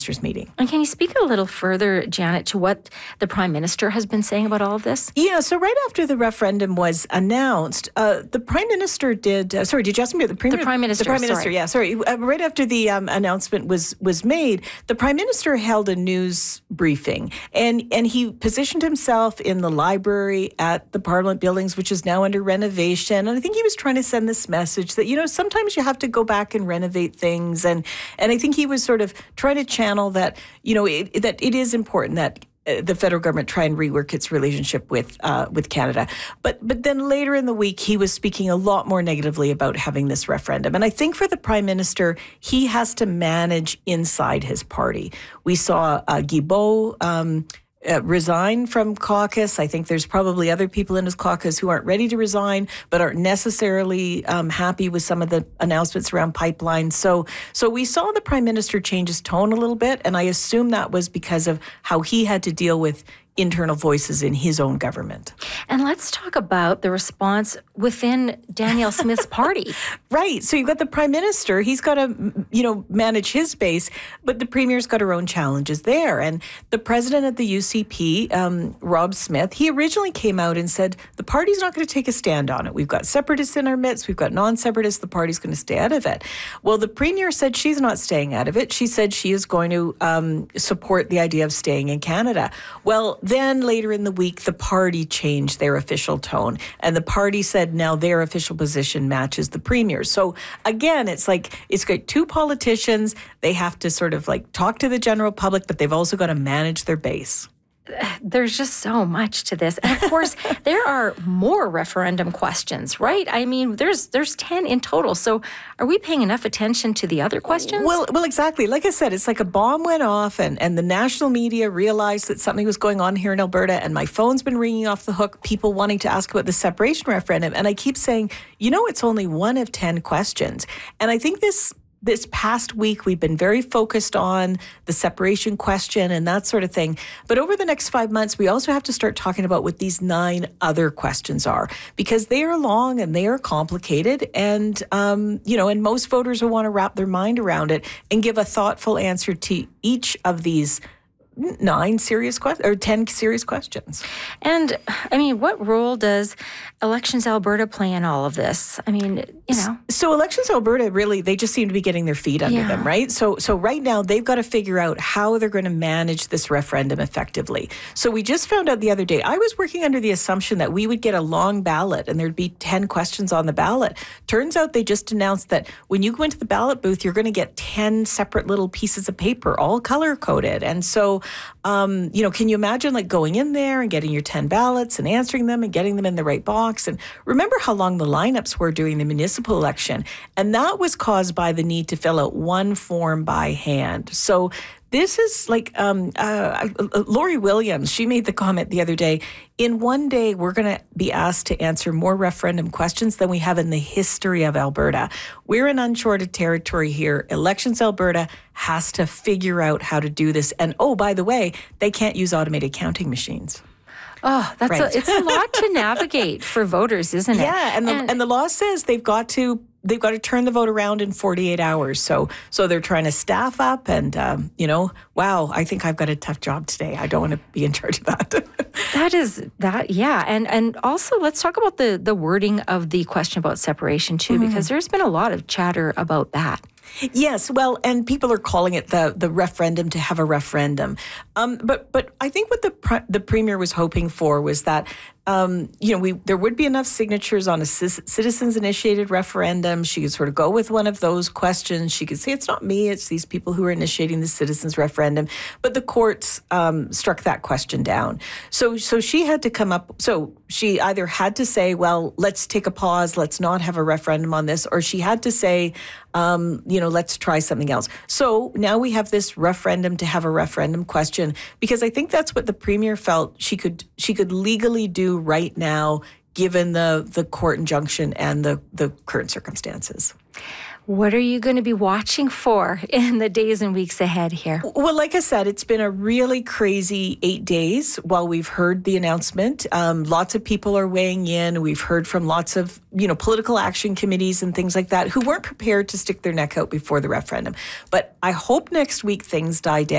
meeting. And can you speak a little further, Janet, to what the Prime Minister has been saying about all of this? Yeah, so right after the referendum was announced, the Prime Minister did you ask me about the Premier? The Prime Minister, The Prime Minister, sorry. yeah, sorry. Right after the announcement was made, the Prime Minister held a news briefing, and he positioned himself in the library at the Parliament buildings, which is now under renovation. And I think he was trying to send this message that, sometimes you have to go back and renovate things. And I think he was sort of trying to channel that, that it is important that the federal government try and rework its relationship with Canada. But then later in the week, he was speaking a lot more negatively about having this referendum. And I think for the Prime Minister, he has to manage inside his party. We saw Guilbeault resign from caucus. I think there's probably other people in his caucus who aren't ready to resign, but aren't necessarily happy with some of the announcements around pipelines. So we saw the Prime Minister change his tone a little bit, and I assume that was because of how he had to deal with internal voices in his own government. And let's talk about the response within Danielle Smith's party. Right. So you've got the Prime Minister. He's got to, manage his base, but the Premier's got her own challenges there. And the President of the UCP, Rob Smith, he originally came out and said, the party's not going to take a stand on it. We've got separatists in our midst. We've got non-separatists. The party's going to stay out of it. Well, the Premier said she's not staying out of it. She said she is going to support the idea of staying in Canada. Well, then later in the week, the party changed their official tone, and the party said now their official position matches the Premier's. So again, it's got two politicians. They have to sort of talk to the general public, but they've also got to manage their base. There's just so much to this. And of course, there are more referendum questions, right? I mean, there's 10 in total. So are we paying enough attention to the other questions? Well, exactly. Like I said, it's like a bomb went off and the national media realized that something was going on here in Alberta, and my phone's been ringing off the hook, people wanting to ask about the separation referendum. And I keep saying, it's only one of 10 questions. And I think this past week, we've been very focused on the separation question and that sort of thing. But over the next 5 months, we also have to start talking about what these 9 other questions are, because they are long and they are complicated. And, and most voters will want to wrap their mind around it and give a thoughtful answer to each of these 9 serious questions or 10 serious questions. And I mean, what role does Elections Alberta play in all of this? I mean, So Elections Alberta, really, they just seem to be getting their feet under them, right? So right now, they've got to figure out how they're going to manage this referendum effectively. So we just found out the other day, I was working under the assumption that we would get a long ballot and there'd be 10 questions on the ballot. Turns out they just announced that when you go into the ballot booth, you're going to get 10 separate little pieces of paper, all color-coded. And so, can you imagine going in there and getting your 10 ballots and answering them and getting them in the right box? And remember how long the lineups were during the municipal election. And that was caused by the need to fill out one form by hand. So this is Lori Williams, she made the comment the other day, in one day, we're going to be asked to answer more referendum questions than we have in the history of Alberta. We're in uncharted territory here. Elections Alberta has to figure out how to do this. And by the way, they can't use automated counting machines. Oh, it's a lot to navigate for voters, isn't it? Yeah, and the law says they've got to turn the vote around in 48 hours. So they're trying to staff up and, wow, I think I've got a tough job today. I don't want to be in charge of that. Yeah. And also let's talk about the wording of the question about separation too, because there's been a lot of chatter about that. Yes, well, and people are calling it the referendum to have a referendum. But I think what the Premier was hoping for was that there would be enough signatures on a citizens-initiated referendum. She could sort of go with one of those questions. She could say, it's not me, it's these people who are initiating the citizens' referendum. But the courts struck that question down. So she had to come up, so she either had to say, well, let's take a pause, let's not have a referendum on this, or she had to say, let's try something else. So now we have this referendum to have a referendum question, because I think that's what the Premier felt she could legally do right now, given the court injunction and the current circumstances. What are you going to be watching for in the days and weeks ahead here? Well, like I said, it's been a really crazy 8 days while we've heard the announcement. Lots of people are weighing in. We've heard from lots of, political action committees and things like that who weren't prepared to stick their neck out before the referendum. But I hope next week things die down.